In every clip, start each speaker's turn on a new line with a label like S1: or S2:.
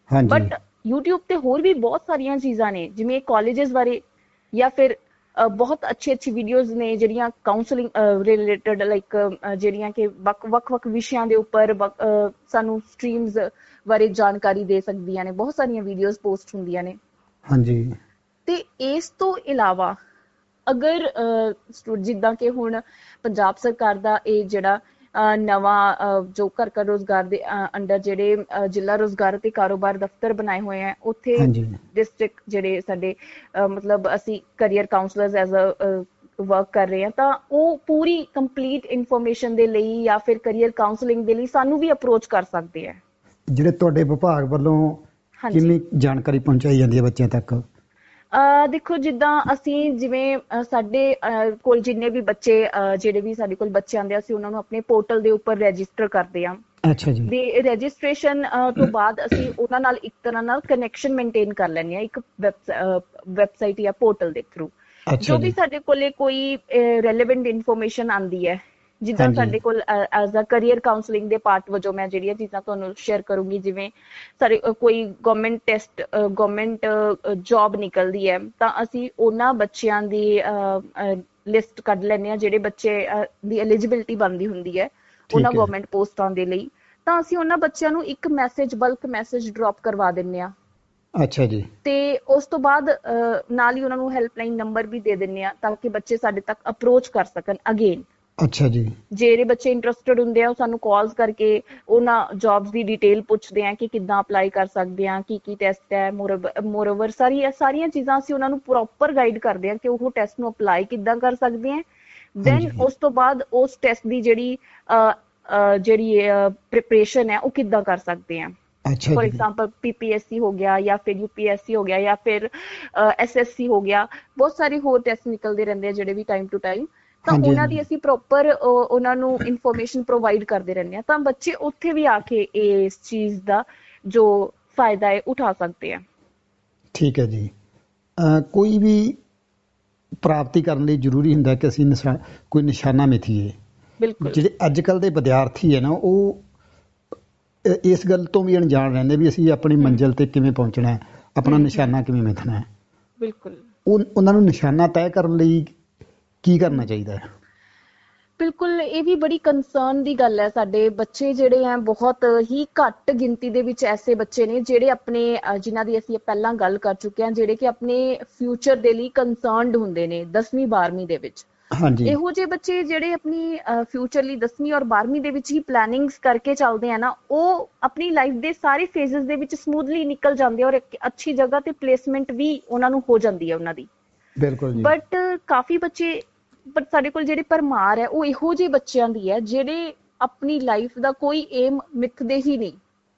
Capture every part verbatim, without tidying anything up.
S1: ਹਾਂਜੀ
S2: but YouTube ਤੇ ਹੋਰ ਵੀ ਬਹੁਤ ਸਾਰੀਆਂ ਚੀਜ਼ਾਂ ਨੇ, ਜਿਵੇਂ ਕਾਲਜਸ ਬਾਰੇ ਜਾਂ ਫਿਰ ਅ, ਬਹੁਤ ਅੱਛੀ ਅੱਛੀ ਵੀਡੀਓਜ਼ ਨੇ ਜਿਹੜੀਆਂ ਕਾਉਂਸਲਿੰਗ ਰਿਲੇਟਡ, ਲਾਈਕ ਜਿਹੜੀਆਂ ਕਿ ਵੱਖ ਵੱਖ ਵੱਖ ਵਿਸ਼ਿਆਂ ਦੇ ਉੱਪਰ ਵੱਖ- ਅ, ਸਾਨੂੰ ਸਟਰੀਮਸ ਬਾਰੇ ਜਾਣਕਾਰੀ ਦੇ ਸਕਦੀਆਂ ਨੇ। ਬਹੁਤ ਸਾਰੀਆਂ ਵੀਡੀਓਜ਼ ਪੋਸਟ ਹੁੰਦੀਆਂ ਨੇ।
S1: ਹਾਂਜੀ
S2: ਤੇ ਇਸ ਤੋਂ ਇਲਾਵਾ ਅਗਰ ਅ, ਸਟੂ- ਜਿੱਦਾਂ ਕਿ ਹੁਣ ਪੰਜਾਬ ਸਰਕਾਰ ਦਾ ਇਹ ਜਿਹੜਾ ਅ, ਨਵਾਂ ਅ, ਜੋ ਘਰ ਘਰ ਰੋਜ਼ਗਾਰ ਦੇ ਅੰਡਰ ਜਿਹੜੇ ਅ, ਜ਼ਿਲ੍ਹਾ ਰੋਜ਼ਗਾਰ ਤੇ ਕਾਰੋਬਾਰ ਦਫ਼ਤਰ ਬਣਾਏ ਹੋਏ ਆ, ਉੱਥੇ
S1: ਹਾਂਜੀ
S2: ਡਿਸਟ੍ਰਿਕਟ ਜਿਹੜੇ ਸਾਡੇ ਅ, ਮਤਲਬ ਅਸੀਂ career councillors as a work ਕਰ ਰਹੇ ਹਾਂ, ਤਾਂ ਉਹ ਪੂਰੀ ਕੰਪਲੀਟ ਇਨਫੋਰਮੇਸ਼ਨ ਦੇ ਲਈ ਜਾਂ ਫਿਰ ਕਰੀਅਰ ਕਾਉਂਸਲਿੰਗ ਦੇ ਲਈ ਸਾਨੂੰ ਵੀ ਅਪਰੋਚ ਕਰ ਸਕਦੇ ਆ।
S1: ਜਿਹੜੇ ਤੁਹਾਡੇ ਵਿਭਾਗ ਵੱਲੋਂ
S2: ਹਾਂਜੀ।
S1: ਕਿੰਨੀ ਜਾਣਕਾਰੀ ਪਹੁੰਚਾਈ ਜਾਂਦੀ ਹੈ ਬੱਚਿਆਂ ਤੱਕ?
S2: ਅਹ ਦੇਖੋ, ਜਿੱਦਾਂ ਅਸੀਂ ਜਿਵੇਂ ਅਹ ਸਾਡੇ ਅਹ ਕੋਲ ਜਿੰਨੇ ਵੀ ਬੱਚੇ ਅਹ ਜਿਹੜੇ ਵੀ ਸਾਡੇ ਕੋਲ ਬੱਚੇ ਆਉਂਦੇ ਆ, ਅਸੀਂ ਉਹਨਾਂ ਨੂੰ ਆਪਣੇ ਪੋਰਟਲ ਦੇ ਉੱਪਰ ਰਜਿਸਟਰ ਕਰਦੇ ਹਾਂ।
S1: ਅੱਛਾ ਜੀ।
S2: ਦੇ ਰਜਿਸਟ੍ਰੇਸ਼ਨ ਤੋਂ ਬਾਅਦ ਅਸੀਂ ਉਹਨਾਂ ਨਾਲ ਇੱਕ ਤਰ੍ਹਾਂ ਨਾਲ ਕਨੈਕਸ਼ਨ ਮੇਨਟੇਨ ਕਰ ਲੈਂਦੇ ਹਾਂ, ਇੱਕ ਵੈਬਸਾਈਟ ਜਾਂ ਪੋਰਟਲ ਦੇ ਥਰੂ।
S1: ਅੱਛਾ
S2: ਜੋ ਵੀ
S1: ਜੀ।
S2: ਸਾਡੇ ਕੋਲੇ ਕੋਈ ਰੈਲੇਵੈਂਟ ਇਨਫੋਰਮੇਸ਼ਨ ਆਉਂਦੀ ਹੈ, ਜਿੱਦਾਂ
S1: ਹਾਂਜੀ
S2: ਸਾਡੇ ਕੋਲ ਐਜ਼ ਅ ਕਰੀਅਰ ਕਾਉਂਸਲਿੰਗ ਦੇ ਪਾਰਟ ਵਜੋਂ ਮੈਂ ਜਿਹੜੀਆਂ ਚੀਜ਼ਾਂ ਤੁਹਾਨੂੰ ਸ਼ੇਅਰ ਕਰੂੰਗੀ, ਜਿਵੇਂ ਸਾਡੇ ਕੋਈ ਗਵਰਨਮੈਂਟ ਟੈਸਟ ਗਵਰਨਮੈਂਟ ਜੌਬ ਨਿਕਲਦੀ ਹੈ, ਤਾਂ ਅਸੀਂ ਉਹਨਾਂ ਬੱਚਿਆਂ ਦੀ ਲਿਸਟ ਕੱਢ ਲੈਂਦੇ ਹਾਂ ਜਿਹੜੇ ਬੱਚੇ ਦੀ ਐਲੀਜੀਬਿਲਿਟੀ ਬਣਦੀ ਹੁੰਦੀ ਹੈ ਉਹਨਾਂ
S1: ਠੀਕ ਹੈ।
S2: ਗਵਰਨਮੈਂਟ ਪੋਸਟਾਂ ਦੇ ਲਈ। ਤਾਂ ਅਸੀਂ ਉਹਨਾਂ ਬੱਚਿਆਂ ਨੂੰ ਇੱਕ ਮੈਸੇਜ, ਬਲਕ ਮੈਸੇਜ ਡ੍ਰੌਪ ਕਰਵਾ ਦਿੰਦੇ ਹਾਂ।
S1: ਅੱਛਾ ਜੀ।
S2: ਤੇ ਉਸ ਤੋਂ ਬਾਅਦ ਨਾਲ ਹੀ ਉਹਨਾਂ ਨੂੰ ਹੈਲਪਲਾਈਨ ਨੰਬਰ ਵੀ ਦੇ ਦਿੰਦੇ ਆ, ਤਾਂ ਕਿ ਬੱਚੇ ਸਾਡੇ ਤੱਕ ਅਪਰੋਚ ਕਰ ਸਕਣ ਅਗੇਨ।
S1: ਅੱਛਾ ਜੀ।
S2: ਜਿਹੜੇ ਬੱਚੇ ਇੰਟਰਸਟਡ ਹੁੰਦੇ ਆ ਉਹ ਸਾਨੂੰ ਕਾਲਸ ਕਰਕੇ ਉਹਨਾਂ ਜੌਬਸ ਦੀ ਡਿਟੇਲ ਪੁੱਛਦੇ ਆ ਕਿ ਕਿੱਦਾਂ ਅਪਲਾਈ ਕਰ ਸਕਦੇ ਆ, ਕੀ ਕੀ ਟੈਸਟ ਹੈ। ਮੋਰਓਵਰ ਸਾਰੀਆਂ ਸਾਰੀਆਂ ਚੀਜ਼ਾਂ ਅਸੀਂ ਉਹਨਾਂ ਨੂੰ ਪ੍ਰੋਪਰ ਗਾਈਡ ਕਰਦੇ ਆ ਕਿ ਉਹ ਟੈਸਟ ਨੂੰ ਅਪਲਾਈ ਕਿੱਦਾਂ ਕਰ ਸਕਦੇ ਆ। ਦੈਨ
S1: ਹਾਂਜੀ
S2: ਉਸ ਤੋਂ ਬਾਅਦ ਉਸ ਟੈਸਟ ਦੀ ਜਿਹੜੀ ਜਿਹੜੀ ਪ੍ਰਿਪਰੇਸ਼ਨ ਹੈ ਉਹ ਕਿੱਦਾਂ ਕਰ ਸਕਦੇ ਆ।
S1: ਅੱਛਾ
S2: ਫॉर
S1: ਜੀ।
S2: एग्जांपल ਪੀਪੀਐਸਸੀ ਹੋ ਗਿਆ, ਜਾਂ ਫਿਰ ਯੂਪੀਐਸਸੀ ਹੋ ਗਿਆ, ਜਾਂ ਫਿਰ ਐਸਐਸਸੀ ਹੋ ਗਿਆ। ਬਹੁਤ ਸਾਰੇ ਹੋਰ ਟੈਸਟ ਨਿਕਲਦੇ ਰਹਿੰਦੇ ਆ ਜਿਹੜੇ ਵੀ ਟਾਈਮ ਟੂ ਟਾਈਮ। ਤਾਂ
S1: ਹਾਂਜੀ
S2: ਉਹਨਾਂ ਦੀ
S1: ਹਾਂਜੀ
S2: ਅਸੀਂ ਪ੍ਰੋਪਰ ਉਹਨਾਂ ਨੂੰ ਇਨਫੋਰਮੇਸ਼ਨ ਪ੍ਰੋਵਾਈਡ ਕਰਦੇ ਰਹਿੰਦੇ ਆ, ਤਾਂ ਬੱਚੇ ਉੱਥੇ ਵੀ ਆ ਕੇ ਇਸ ਚੀਜ਼ ਦਾ ਜੋ ਫਾਇਦਾ ਹੈ ਉਠਾ ਸਕਦੇ ਆ।
S1: ਠੀਕ ਹੈ ਜੀ। ਅ, ਕੋਈ ਵੀ ਪ੍ਰਾਪਤੀ ਕਰਨ ਲਈ ਜ਼ਰੂਰੀ ਹੁੰਦਾ ਕਿ ਅਸੀਂ ਨਿਸ਼ਾ ਕੋਈ ਨਿਸ਼ਾਨਾ ਮਿਥੀਏ।
S2: ਬਿਲਕੁਲ
S1: ਜਿਹੜੇ ਅੱਜ ਕੱਲ੍ਹ ਦੇ ਵਿਦਿਆਰਥੀ ਹੈ ਨਾ, ਉਹ ਇਸ ਗੱਲ ਤੋਂ ਵੀ ਅਣਜਾਣ ਰਹਿੰਦੇ ਵੀ ਅਸੀਂ ਆਪਣੀ
S2: ਹਮ
S1: ਮੰਜ਼ਿਲ ਤੇ ਕਿਵੇਂ ਪਹੁੰਚਣਾ ਹੈ, ਆਪਣਾ
S2: ਹਮ ਹਮ
S1: ਨਿਸ਼ਾਨਾ ਕਿਵੇਂ ਮਿਥਣਾ ਹੈ।
S2: ਬਿਲਕੁਲ
S1: ਉਹ ਉਹਨਾਂ ਨੂੰ ਨਿਸ਼ਾਨਾ ਤੈਅ ਕਰਨ ਲਈ ਕੀ ਕਰਨਾ ਚਾਹੀਦਾ ਹੈ?
S2: ਬਿਲਕੁਲ, ਇਹ ਵੀ ਬੜੀ ਕੰਸਰਨ ਦੀ ਗੱਲ ਹੈ। ਸਾਡੇ ਬੱਚੇ ਜਿਹੜੇ ਆ, ਬਹੁਤ ਹੀ ਘੱਟ ਗਿਣਤੀ ਦੇ ਵਿੱਚ ਐਸੇ ਬੱਚੇ ਨੇ ਜਿਹੜੇ ਆਪਣੇ, ਜਿਨ੍ਹਾਂ ਦੀ ਅਸੀਂ ਪਹਿਲਾਂ ਗੱਲ ਕਰ ਚੁੱਕੇ ਹਾਂ, ਜਿਹੜੇ ਕਿ ਆਪਣੇ ਫਿਊਚਰ ਦੇ ਲਈ ਕੰਸਰਨਡ ਹੁੰਦੇ ਨੇ ਦਸਵੀਂ ਬਾਰਵੀਂ ਦੇ ਵਿੱਚ।
S1: ਹਾਂਜੀ
S2: ਇਹੋ ਜਿਹੇ ਬੱਚੇ ਜਿਹੜੇ ਆਪਣੀ ਫਿਊਚਰ ਲਈ ਦਸਵੀਂ ਔਰ ਬਾਰਵੀਂ ਦੇ ਵਿੱਚ ਹੀ ਪਲੈਨਿੰਗਸ ਕਰਕੇ ਚੱਲਦੇ ਆ ਨਾ, ਉਹ ਆਪਣੀ ਲਾਈਫ ਦੇ ਸਾਰੇ ਫੇਜ਼ਸ ਦੇ ਵਿੱਚ ਸਮੂਥਲੀ ਨਿਕਲ ਜਾਂਦੇ ਆ ਔਰ ਇੱਕ ਅੱਛੀ ਜਗ੍ਹਾ ਤੇ ਪਲੇਸਮੈਂਟ ਵੀ ਉਹਨਾਂ ਨੂੰ ਹੋ ਜਾਂਦੀ ਹੈ ਉਹਨਾਂ ਦੀ।
S1: ਬਿਲਕੁਲ ਜੀ।
S2: ਬਟ ਕਾਫੀ ਬੱਚੇ, ਬਟ ਸਾਡੇ ਕੋਲ ਜਿਹੜੀ ਭਰਮਾਰ ਹੈ ਉਹ ਇਹੋ ਜਿਹੇ ਬੱਚਿਆਂ ਦੀ ਹੈ ਜਿਹੜੇ ਆਪਣੀ ਲਾਈਫ ਦਾ ਕੋਈ ਏਮ ਮਿੱਥਦੇ ਹੀ ਨਹੀਂ।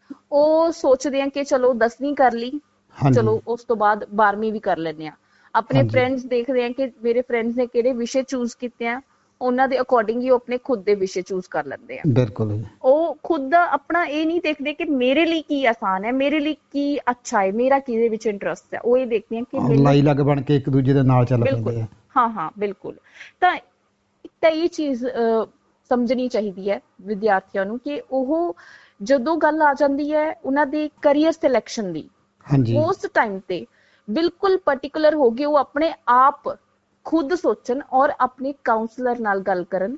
S2: ਉਹ ਸੋਚਦੇ ਆ ਕਿ ਚਲੋ ਦਸਵੀਂ ਕਰ ਲਈ,
S1: ਹਾਂਜੀ
S2: ਚਲੋ ਉਸ ਤੋਂ ਬਾਅਦ ਬਾਰਵੀਂ ਵੀ ਕਰ ਲੈਂਦੇ ਆ। ਆਪਣੇ
S1: ਹਾਂਜੀ
S2: ਫਰੈਂਡਸ ਦੇਖਦੇ ਆ ਕਿ ਮੇਰੇ ਫਰੈਂਡਸ ਨੇ ਕਿਹੜੇ ਵਿਸ਼ੇ ਚੂਜ਼ ਕੀਤੇ ਆ, ਉਹਨਾਂ ਦੇ ਅਕੋਰਡਿੰਗ ਹੀ ਉਹ ਆਪਣੇ ਖੁਦ ਦੇ ਵਿਸ਼ੇ ਚੂਜ਼ ਕਰ ਲੈਂਦੇ ਆ।
S1: ਬਿਲਕੁਲ ਜੀ।
S2: ਉਹ ਖੁਦ ਦਾ ਆਪਣਾ ਇਹ ਨਹੀਂ ਦੇਖਦੇ ਕਿ ਮੇਰੇ ਲਈ ਕੀ ਆਸਾਨ ਹੈ, ਮੇਰੇ ਲਈ ਕੀ ਅੱਛਾ ਹੈ, ਮੇਰਾ ਕਿਹਦੇ ਵਿੱਚ ਇੰਟਰਸਟ ਹੈ। ਉਹ ਇਹ ਦੇਖਦੇ ਆ ਕਿ ਮੈਨੂੰ
S1: ਲਾਈ ਲੱਗ ਬਣ ਕੇ ਇੱਕ ਦੂਜੇ ਦੇ ਨਾਲ ਚੱਲ
S2: ਬਿਲਕੁਲ,
S1: ਪੈਂਦੇ ਆ।
S2: ਹਾਂ ਹਾਂ ਬਿਲਕੁਲ। ਤਾਂ ਤਾਂ ਇਹ ਚੀਜ਼ ਸਮਝਣੀ ਚਾਹੀਦੀ ਹੈ ਵਿਦਿਆਰਥੀਆਂ ਨੂੰ ਕਿ ਉਹ ਜਦੋਂ ਗੱਲ ਆ ਜਾਂਦੀ ਹੈ ਉਹਨਾਂ ਦੇ ਕਰੀਅਰ ਸਿਲੈਕਸ਼ਨ ਦੀ,
S1: ਹਾਂਜੀ
S2: ਉਸ ਟਾਈਮ ਤੇ ਬਿਲਕੁਲ ਪਾਰਟਿਕੂਲਰ ਹੋ ਕੇ ਉਹ ਆਪਣੇ ਆਪ ਖੁਦ ਸੋਚਣ ਔਰ ਆਪਣੇ ਕਾਉਂਸਲਰ ਨਾਲ ਗੱਲ ਕਰਨ,